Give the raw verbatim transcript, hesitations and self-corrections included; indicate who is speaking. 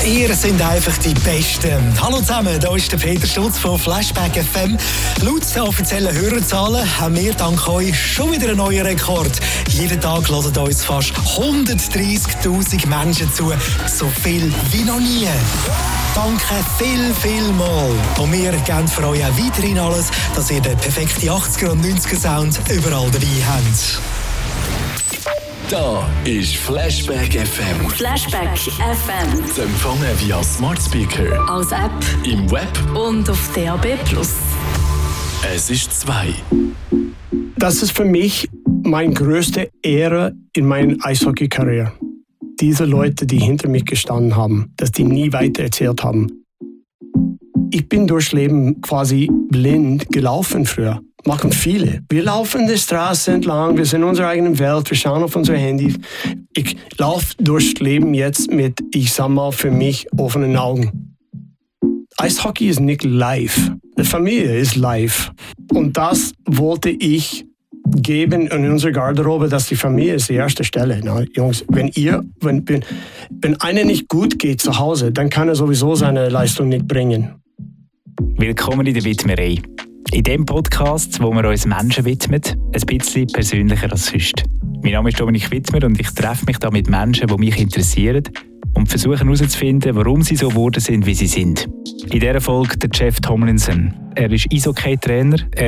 Speaker 1: Ihr seid einfach die Besten. Hallo zusammen, hier ist der Peter Stutz von Flashback F M. Laut den offiziellen Hörerzahlen haben wir dank euch schon wieder einen neuen Rekord. Jeden Tag hören uns fast hundertdreissigtausend Menschen zu. So viel wie noch nie. Danke viel, viel mal. Und wir geben für euch auch weiterhin alles, dass ihr den perfekten achtziger und neunziger Sound überall dabei habt.
Speaker 2: Da ist Flashback F M.
Speaker 3: Flashback F M.
Speaker 2: Zu empfangen via Smart Speaker,
Speaker 3: als App
Speaker 2: im Web
Speaker 3: und auf D A B plus.
Speaker 2: Es ist zwei.
Speaker 4: Das ist für mich meine größte Ehre in meiner Eishockey-Karriere. Diese Leute, die hinter mir gestanden haben, dass die nie weiter erzählt haben. Ich bin durchs Leben quasi blind gelaufen früher. Machen viele. Wir laufen die Straße entlang, wir sind in unserer eigenen Welt, wir schauen auf unsere Handys. Ich laufe durchs Leben jetzt mit, ich sag mal, für mich offenen Augen. Eishockey ist nicht live. Die Familie ist live. Und das wollte ich geben in unserer Garderobe, dass die Familie ist die erste Stelle. Na, Jungs, wenn ihr, wenn, wenn, wenn einer nicht gut geht zu Hause, dann kann er sowieso seine Leistung nicht bringen.
Speaker 5: Willkommen in der Widmerei. In diesem Podcast, wo wir uns Menschen widmen, ein bisschen persönlicher als sonst. Mein Name ist Dominik Wittmer und ich treffe mich da mit Menschen, die mich interessieren und versuche herauszufinden, warum sie so geworden sind, wie sie sind. In dieser Folge der Jeff Tomlinson. Er ist Eishockey-Trainer.